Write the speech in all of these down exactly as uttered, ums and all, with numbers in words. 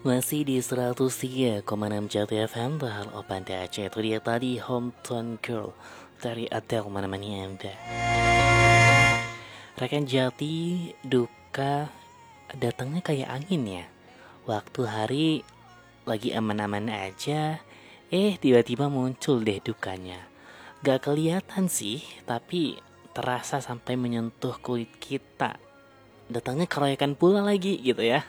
Masih di seratus tiga koma enam Jati F M Bahar Open Aceh. Itu dia tadi Hometown Girl dari Adele menemani Anda. Rekan Jati, duka datangnya kayak angin ya. Waktu hari lagi aman-aman aja, eh tiba-tiba muncul deh dukanya. Gak kelihatan sih, tapi terasa sampai menyentuh kulit kita. Datangnya keroyokan pula lagi gitu ya.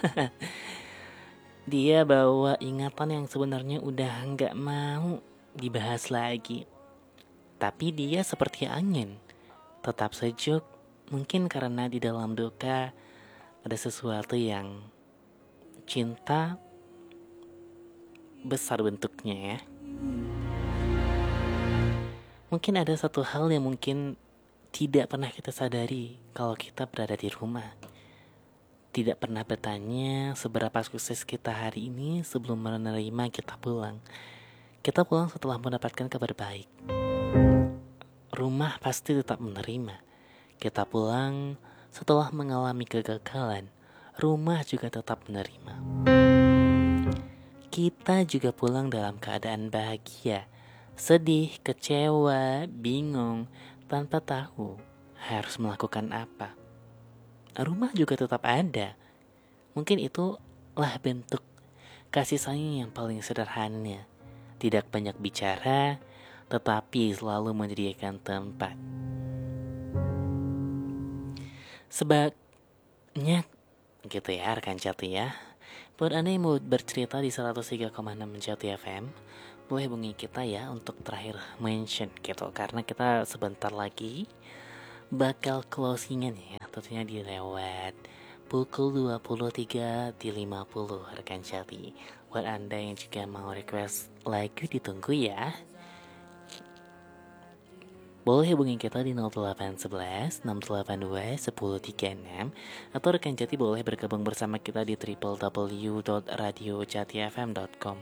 Dia bawa ingatan yang sebenarnya udah nggak mau dibahas lagi. Tapi dia seperti angin, tetap sejuk. Mungkin karena di dalam duka ada sesuatu yang cinta besar bentuknya ya. Mungkin ada satu hal yang mungkin tidak pernah kita sadari kalau kita berada di rumah. Tidak pernah bertanya seberapa sukses kita hari ini sebelum menerima kita pulang. Kita pulang setelah mendapatkan kabar baik. Rumah pasti tetap menerima. Kita pulang setelah mengalami kegagalan. Rumah juga tetap menerima. Kita juga pulang dalam keadaan bahagia, sedih, kecewa, bingung, tanpa tahu harus melakukan apa. Rumah juga tetap ada. Mungkin itulah bentuk kasih sayang yang paling sederhana. Tidak banyak bicara, tetapi selalu menyediakan tempat. Sebanyak gitu ya rekan Jati ya. Buat Anda yang mau bercerita di seratus tiga koma enam Jati F M, boleh hubungi kita ya untuk terakhir mention gitu. Karena kita sebentar lagi bakal closingan ya, tentunya di lewat pukul dua puluh tiga lima puluh rekan Jati. Buat Anda yang juga mau request lagu ditunggu ya. Boleh hubungi kita di nol delapan satu satu enam delapan dua satu nol tiga enam atau rekan Jati boleh bergabung bersama kita di w w w dot radio jati f m dot com.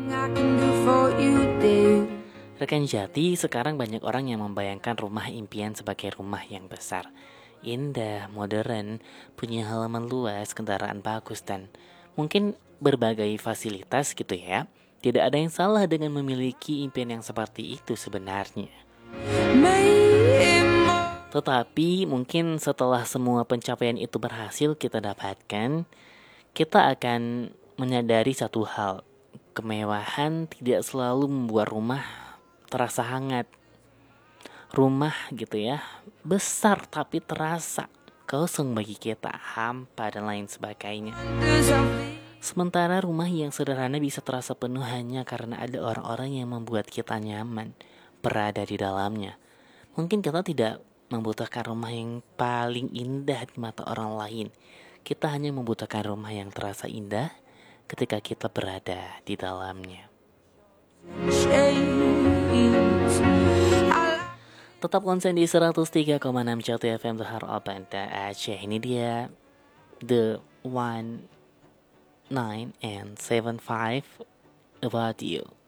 Rekan Jati, sekarang banyak orang yang membayangkan rumah impian sebagai rumah yang besar, indah, modern, punya halaman luas, kendaraan bagus, dan mungkin berbagai fasilitas gitu ya. Tidak ada yang salah dengan memiliki impian yang seperti itu sebenarnya. Tetapi mungkin setelah semua pencapaian itu berhasil kita dapatkan, kita akan menyadari satu hal. Kemewahan tidak selalu membuat rumah terasa hangat. Rumah gitu ya, besar tapi terasa kosong bagi kita, hampa dan lain sebagainya. Sementara rumah yang sederhana bisa terasa penuh hanya karena ada orang-orang yang membuat kita nyaman berada di dalamnya. Mungkin kita tidak membutuhkan rumah yang paling indah di mata orang lain. Kita hanya membutuhkan rumah yang terasa indah ketika kita berada di dalamnya. Tetap konsen di seratus tiga koma enam Jati F M Bahar Open Aceh. Ini dia The One Nine and Seven Five About You.